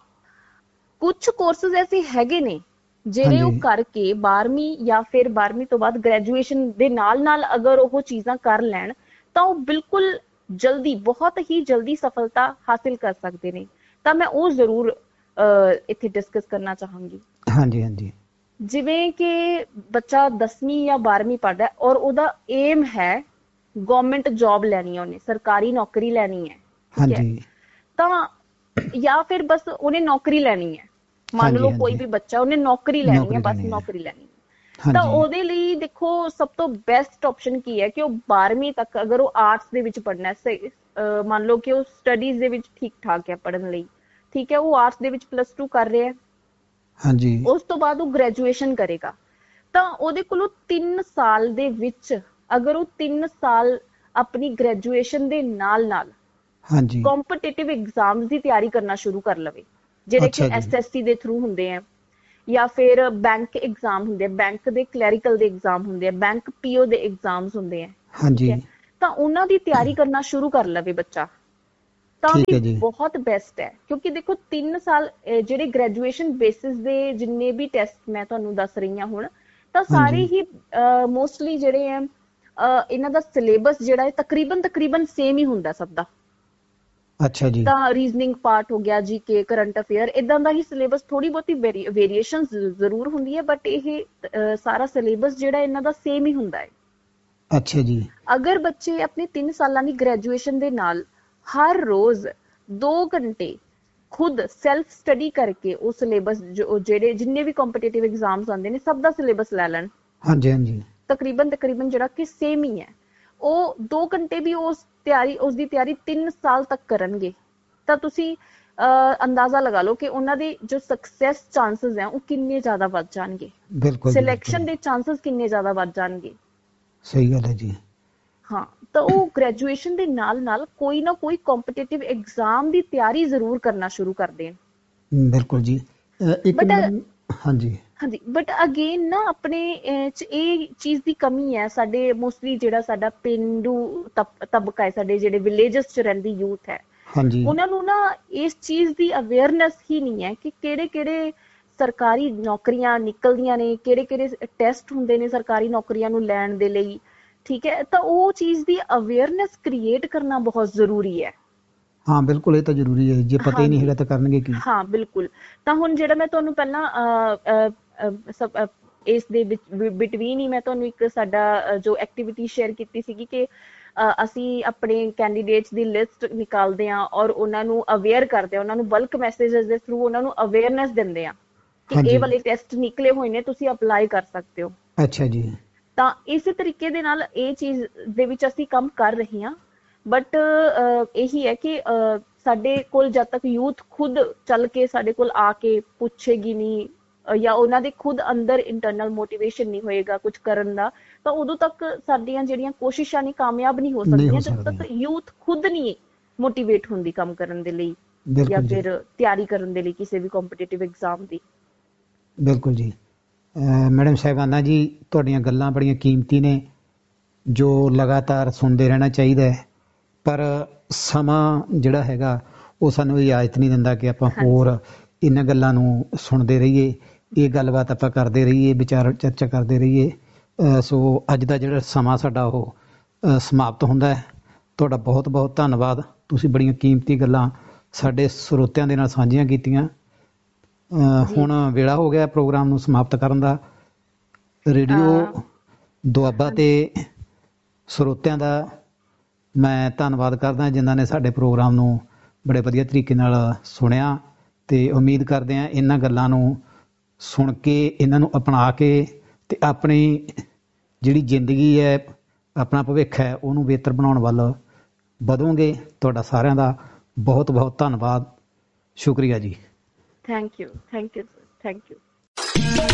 S2: ਕੁਝ ਕੋਰਸਿਸ ਐਸੇ ਹੈਗੇ ਨੇ ਜਿਹੜੇ ਉਹ ਕਰਕੇ ਬਾਰਵੀਂ ਜਾਂ ਫਿਰ ਬਾਰਵੀਂ ਤੋਂ ਬਾਅਦ ਗ੍ਰੈਜੂਏਸ਼ਨ ਦੇ ਨਾਲ ਨਾਲ ਅਗਰ ਉਹ ਚੀਜ਼ਾਂ ਕਰ ਲੈਣ ਤਾਂ ਉਹ ਬਿਲਕੁਲ ਜਲਦੀ, ਬਹੁਤ ਹੀ ਜਲਦੀ ਸਫਲਤਾ ਹਾਸਿਲ ਕਰ ਸਕਦੇ ਨੇ। ਤਾਂ ਮੈਂ ਉਹ ਜ਼ਰੂਰ ਇੱਥੇ ਡਿਸਕਸ ਕਰਨਾ ਚਾਹਾਂਗੀ। ਹਾਂਜੀ ਹਾਂਜੀ। ਜਿਵੇਂ ਕਿ ਬੱਚਾ ਦਸਵੀਂ ਜਾਂ ਬਾਰਵੀਂ ਪੜ੍ਹਦਾ ਔਰ ਉਹਦਾ ਏਮ ਹੈ ਗਵਰਨਮੈਂਟ ਜੌਬ ਲੈਣੀ ਹੈ, ਉਹਨੇ ਸਰਕਾਰੀ ਨੌਕਰੀ ਲੈਣੀ ਹੈ, ਠੀਕ ਹੈ, ਤਾਂ ਜਾਂ ਫਿਰ ਬਸ ਉਹਨੇ ਨੌਕਰੀ ਲੈਣੀ ਹੈ, ਮੰਨ ਲਓ ਕੋਈ ਵੀ ਬੱਚਾ ਉਹਨੇ ਨੌਕਰੀ ਲੈਣੀ ਹੈ, ਬਸ ਨੌਕਰੀ ਲੈਣੀ ਹੈ, ਤਾਂ ਉਹਦੇ ਲਈ ਦੇਖੋ ਸਭ ਤੋਂ ਬੈਸਟ ਆਪਸ਼ਨ ਕੀ ਹੈ ਕਿ ਉਹ ਬਾਰਵੀਂ ਤੱਕ ਅਗਰ ਉਹ ਆਰਟਸ ਦੇ ਵਿੱਚ ਪੜ੍ਹਨਾ, ਮੰਨ ਲਓ ਕਿ ਉਹ ਸਟੱਡੀਜ਼ ਦੇ ਵਿੱਚ ਠੀਕ ਠਾਕ ਹੈ ਪੜ੍ਹਨ ਲਈ, ਠੀਕ ਹੈ, ਉਹ ਆਰਟਸ ਦੇ ਵਿੱਚ ਪਲੱਸ ਟੂ ਕਰ ਰਿਹਾ, ਹਾਂਜੀ, ਉਸ ਤੋਂ ਬਾਅਦ ਉਹ ਗ੍ਰੈਜੂਏਸ਼ਨ ਕਰੇਗਾ, ਤਾਂ ਉਹਦੇ ਕੋਲੋਂ ਤਿੰਨ ਸਾਲ ਦੇ ਵਿੱਚ ਅਗਰ ਉਹ ਤਿੰਨ ਸਾਲ ਆਪਣੀ ਗ੍ਰੈਜੂਏਸ਼ਨ ਦੇ ਨਾਲ ਨਾਲ ਹਾਂਜੀ ਕੰਪੀਟੀਟਿਵ ਐਗਜ਼ਾਮਸ ਦੀ ਤਿਆਰੀ ਕਰਨਾ ਸ਼ੁਰੂ ਕਰ ਲਵੇ, ਜਿਹੜੇ ਕਿ ਐਸ ਐਸ ਸੀ ਦੇ ਥਰੂ ਹੁੰਦੇ ਆ, ਜਾਂ ਫਿਰ ਬੈਂਕ ਐਗਜ਼ਾਮ ਹੁੰਦੇ ਆ, ਬੈਂਕ ਦੇ ਕਲੈਰੀਕਲ ਦੇ ਐਗਜ਼ਾਮ ਹੁੰਦੇ ਆ, ਬੈਂਕ ਪੀਓ ਦੇ ਐਗਜ਼ਾਮਸ ਹੁੰਦੇ ਆ,
S1: ਹਾਂਜੀ
S2: ਤਾਂ ਉਹਨਾਂ ਦੀ ਤਿਆਰੀ ਕਰਨਾ ਸ਼ੁਰੂ ਕਰ ਲਵੇ ਬੱਚਾ ਤਾਂ
S1: ਠੀਕ ਹੈ
S2: ਵੀ
S1: ਜੀ
S2: ਬਹੁਤ ਬੈਸਟ ਹੈ। ਕਿਉਂਕਿ ਦੇਖੋ ਤਿੰਨ ਸਾਲ ਅਹ ਜਿਹੜੇ ਗ੍ਰੈਜੂਏਸ਼ਨ ਬੇਸਿਸ ਦੇ ਜਿੰਨੇ ਵੀ ਟੈਸਟ ਮੈਂ ਤੁਹਾਨੂੰ ਦੱਸ ਰਹੀ ਹਾਂ ਹੁਣ, ਤਾਂ ਸਾਰੇ
S1: ਹਾਂਜੀ
S2: ਹੀ ਮੋਸਟਲੀ ਜਿਹੜੇ ਆ ਅਹ ਇਹਨਾਂ ਦਾ ਸਿਲੇਬਸ ਜਿਹੜਾ ਹੈ ਤਕਰੀਬਨ ਤਕਰੀਬਨ ਸੇਮ ਹੀ ਹੁੰਦਾ ਸਭ ਦਾ।
S1: ਅੱਛਾ ਜੀ
S2: ਤਾਂ ਰੀਜ਼ਨਿੰਗ ਪਾਰਟ ਹੋ ਗਿਆ, ਜੀ ਕੇ, ਕਰੰਟ ਅਫੇਅਰ, ਇਦਾਂ ਦਾ ਹੀ ਸਿਲੇਬਸ, ਥੋੜੀ ਬਹੁਤੀ ਵੇਰੀਏਸ਼ਨ ਜ਼ਰੂਰ ਹੁੰਦੀ ਹੈ ਬਟ ਇਹ ਅਹ, ਸਾਰਾ ਸਿਲੇਬਸ ਜਿਹੜਾ ਇਹਨਾਂ ਦਾ ਸੇਮ ਹੀ ਹੁੰਦਾ ਹੈ।
S1: ਅੱਛਾ ਜੀ
S2: ਅਗਰ ਬੱਚੇ ਆਪਣੇ ਤਿੰਨ ਸਾਲਾਂ ਦੀ ਗ੍ਰੈਜੂਏਸ਼ਨ ਦੇ ਨਾਲ ਹਰ ਰੋਜ਼ ਦੋ ਘੰਟੇ ਖੁਦ ਸੈਲਫ ਸਟੱਡੀ ਕਰਕੇ ਉਹ ਸਿਲੇਬਸ ਜਿਹੜੇ ਜਿੰਨੇ ਵੀ ਕੰਪੀਟੀਟਿਵ ਐਗਜ਼ਾਮਸ ਆਉਂਦੇ ਨੇ ਸਭ ਦਾ ਸਿਲੇਬਸ ਲੈ ਲੈਣ,
S1: ਹਾਂਜੀ ਹਾਂਜੀ
S2: ਤਕਰੀਬਨ ਤਕਰੀਬਨ ਜਿਹੜਾ ਕਿ ਸੇਮ ਹੀ ਹੈ, ਉਹ ਦੋ ਘੰਟੇ ਵੀ ਉਸ ਤਿਆਰੀ ਉਸਦੀ ਤਿਆਰੀ ਤਿੰਨ ਸਾਲ ਤੱਕ ਕਰਨਗੇ ਤਾਂ ਤੁਸੀਂ ਅਹ ਅੰਦਾਜ਼ਾ ਲਗਾ ਲਓ ਕਿ ਉਹਨਾਂ ਦੇ ਜੋ ਸਕਸੈਸ ਚਾਂਸਸ ਹੈ ਉਹ ਕਿੰਨੇ ਜ਼ਿਆਦਾ ਵੱਧ ਜਾਣਗੇ,
S1: ਬਿਲਕੁਲ ਜੀ
S2: ਸਿਲੈਕਸ਼ਨ
S1: ਬਿਲਕੁਲ
S2: ਦੇ ਚਾਂਸਸ ਕਿੰਨੇ ਜ਼ਿਆਦਾ ਵੱਧ ਜਾਣਗੇ।
S1: ਸਹੀ ਗੱਲ ਹੈ ਜੀ।
S2: ਹਾਂ, ਤਾਂ ਉਹ ਗ੍ਰੈਜੂਏਸ਼ਨ ਦੇ ਨਾਲ ਨਾਲ ਕੋਈ ਨਾ ਕੋਈ ਕੰਪੀਟੀਟਿਵ ਐਗਜ਼ਾਮ ਦੀ ਤਿਆਰੀ ਜ਼ਰੂਰ ਕਰਨਾ ਸ਼ੁਰੂ ਕਰ ਦੇਣ।
S1: ਬਿਲਕੁਲ ਜੀ। ਅਹ ਇੱਕ
S2: ਬਟ
S1: ਮੈਡਮ ਹਾਂਜੀ
S2: ਹਾਂਜੀ ਬਟ ਅਗੇਨ ਨਾ ਆਪਣੇ ਅਹ, ਚ ਇਹ ਚੀਜ਼ ਦੀ ਕਮੀ ਹੈ ਸਾਡੇ ਮੋਸਟਲੀ ਜਿਹੜਾ ਸਾਡਾ ਪੇਂਡੂ ਤਬ- ਤਬਕਾ ਹੈ, ਸਾਡੇ ਜਿਹੜੇ ਵਿਲੇਜਸ ਚ ਰਹਿੰਦੀ ਯੂਥ ਹੈ,
S1: ਹਾਂਜੀ
S2: ਉਹਨਾਂ ਨੂੰ ਨਾ ਇਸ ਚੀਜ਼ ਦੀ ਅਵੇਅਰਨੈਸ ਹੀ ਨਹੀਂ ਹੈ ਕਿ ਕਿਹੜੇ ਕਿਹੜੇ ਸਰਕਾਰੀ ਨੌਕਰੀਆਂ ਨਿਕਲਦੀਆਂ ਨੇ, ਕਿਹੜੇ ਕਿਹੜੇ ਟੈਸਟ ਹੁੰਦੇ ਨੇ ਸਰਕਾਰੀ ਨੌਕਰੀਆਂ ਨੂੰ ਲੈਣ ਦੇ ਲਈ। ਠੀਕ ਹੈ, ਤਾਂ ਉਹ ਚੀਜ਼ ਦੀ ਅਵੇਅਰਨੈਸ ਕ੍ਰੀਏਟ ਕਰਨਾ ਬਹੁਤ ਜ਼ਰੂਰੀ ਹੈ।
S1: ਹਾਂ ਬਿਲਕੁਲ, ਇਹ ਤਾਂ ਜ਼ਰੂਰੀ ਹੈ, ਜੇ ਪਤਾ ਹੀ ਨਹੀਂ
S2: ਹਾਂਜੀ
S1: ਹੈਗਾ ਤਾਂ ਕਰਨਗੇ ਕੀ।
S2: ਹਾਂ ਬਿਲਕੁਲ। ਤਾਂ ਹੁਣ ਜਿਹੜਾ ਮੈਂ ਤੁਹਾਨੂੰ ਪਹਿਲਾਂ ਅਹ, ਅਹ, ਅਹ, ਸਭ ਅਹ, ਇਸ ਦੇ ਬਿਟਵੀਨ ਹੀ ਮੈਂ ਤੁਹਾਨੂੰ ਇੱਕ ਸਾਡਾ ਅਹ, ਜੋ ਐਕਟੀਵਿਟੀ ਸ਼ੇਅਰ ਕੀਤੀ ਸੀਗੀ ਕਿ ਅਹ, ਅਸੀਂ ਆਪਣੇ ਕੈਂਡੀਡੇਟਸ ਦੀ ਲਿਸਟ ਨਿਕਾਲਦੇ ਹਾਂ ਔਰ ਉਹਨਾਂ ਨੂੰ ਅਵੇਅਰ ਕਰਦੇ ਹਾਂ, ਉਹਨਾਂ ਨੂੰ ਬਲਕ ਮੈਸੇਜਸ ਦੇ ਥਰੂ ਉਹਨਾਂ ਨੂੰ ਅਵੇਅਰਨੈਸ ਦਿੰਦੇ ਹਾਂ ਕਿ ਇਹ
S1: ਹਾਂਜੀ
S2: ਵਾਲੇ ਟੈਸਟ ਨਿਕਲੇ ਹੋਏ ਨੇ, ਤੁਸੀਂ ਅਪਲਾਈ ਕਰ ਸਕਦੇ ਹੋ।
S1: ਅੱਛਾ ਜੀ
S2: ਤਾਂ ਇਸੇ ਤਰੀਕੇ ਦੇ ਨਾਲ ਇਹ ਚੀਜ਼ ਦੇ ਵਿੱਚ ਅਸੀਂ ਕੰਮ ਕਰ ਰਹੇ ਹਾਂ ਬਟ ਇਹੀ ਹੈ ਕਿ ਅਹ, ਸਾਡੇ ਕੋਲ ਜਦ ਤੱਕ ਯੂਥ ਖੁਦ ਚੱਲ ਕੇ ਸਾਡੇ ਕੋਲ ਆ ਕੇ ਪੁੱਛੇਗੀ ਨਹੀਂ ਅਹ, ਜਾਂ ਉਹਨਾਂ ਦੇ ਖੁਦ ਅੰਦਰ ਇੰਟਰਨਲ ਮੋਟੀਵੇਸ਼ਨ ਨਹੀਂ ਹੋਏਗਾ ਕੁਝ ਕਰਨ ਦਾ, ਤਾਂ ਉਦੋਂ ਤੱਕ ਸਾਡੀਆਂ ਜਿਹੜੀਆਂ ਕੋਸ਼ਿਸ਼ਾਂ ਨੇ ਕਾਮਯਾਬ ਨਹੀਂ ਹੋ
S1: ਨਹੀਂ ਹੋ
S2: ਸਕਦੀਆਂ ਜਦੋਂ ਤੱਕ
S1: ਸਕਦੀਆਂ।
S2: ਯੂਥ ਖੁਦ ਨਹੀਂ ਮੋਟੀਵੇਟ ਹੁੰਦੀ ਕੰਮ ਕਰਨ ਦੇ ਲਈ ਜਾਂ
S1: ਬਿਲਕੁਲ ਜੀ
S2: ਫਿਰ ਤਿਆਰੀ ਕਰਨ ਦੇ ਲਈ ਕਿਸੇ ਵੀ ਕੰਪੀਟੀਟਿਵ ਐਗਜ਼ਾਮ ਦੀ।
S1: ਬਿਲਕੁਲ ਜੀ। ਅਹ ਮੈਡਮ ਸਾਹਿਬਾਨਾ ਜੀ, ਤੁਹਾਡੀਆਂ ਗੱਲਾਂ ਬੜੀਆਂ ਕੀਮਤੀ ਨੇ ਜੋ ਲਗਾਤਾਰ ਸੁਣਦੇ ਰਹਿਣਾ ਚਾਹੀਦਾ ਹੈ, ਪਰ ਸਮਾਂ ਜਿਹੜਾ ਹੈਗਾ ਉਹ ਸਾਨੂੰ ਇਜਾਜ਼ਤ ਨਹੀਂ ਦਿੰਦਾ ਕਿ ਆਪਾਂ ਹੋਰ ਇਹਨਾਂ ਗੱਲਾਂ ਨੂੰ ਸੁਣਦੇ ਰਹੀਏ, ਇਹ ਗੱਲਬਾਤ ਆਪਾਂ ਕਰਦੇ ਰਹੀਏ, ਵਿਚਾਰ ਚਰਚਾ ਕਰਦੇ ਰਹੀਏ। ਅਹ ਸੋ ਅੱਜ ਦਾ ਜਿਹੜਾ ਸਮਾਂ ਸਾਡਾ ਉਹ ਅਹ ਸਮਾਪਤ ਹੁੰਦਾ ਹੈ। ਤੁਹਾਡਾ ਬਹੁਤ ਬਹੁਤ ਧੰਨਵਾਦ, ਤੁਸੀਂ ਬੜੀਆਂ ਕੀਮਤੀ ਗੱਲਾਂ ਸਾਡੇ ਸਰੋਤਿਆਂ ਦੇ ਨਾਲ ਸਾਂਝੀਆਂ ਕੀਤੀਆਂ। ਹੁਣ ਵੇਲਾ ਹੋ ਗਿਆ ਪ੍ਰੋਗਰਾਮ ਨੂੰ ਸਮਾਪਤ ਕਰਨ ਦਾ। ਰੇਡੀਓ ਦੁਆਬਾ ਤੇ ਸਰੋਤਿਆਂ ਦਾ ਮੈਂ ਧੰਨਵਾਦ ਕਰਦਾ ਜਿਨ੍ਹਾਂ ਨੇ ਸਾਡੇ ਪ੍ਰੋਗਰਾਮ ਨੂੰ ਬੜੇ ਵਧੀਆ ਤਰੀਕੇ ਨਾਲ ਸੁਣਿਆ, ਤੇ ਉਮੀਦ ਕਰਦੇ ਹਾਂ ਇਹਨਾਂ ਗੱਲਾਂ ਨੂੰ ਸੁਣ ਕੇ, ਇਹਨਾਂ ਨੂੰ ਅਪਣਾ ਕੇ ਤੇ ਆਪਣੀ ਜਿਹੜੀ ਜ਼ਿੰਦਗੀ ਹੈ, ਆਪਣਾ ਭਵਿੱਖ ਹੈ, ਉਹਨੂੰ ਬਿਹਤਰ ਬਣਾਉਣ ਵੱਲ ਵਧੋਗੇ। ਤੁਹਾਡਾ ਸਾਰਿਆਂ ਦਾ ਬਹੁਤ ਬਹੁਤ ਧੰਨਵਾਦ, ਸ਼ੁਕਰੀਆ ਜੀ।
S2: Thank you, thank you, thank you.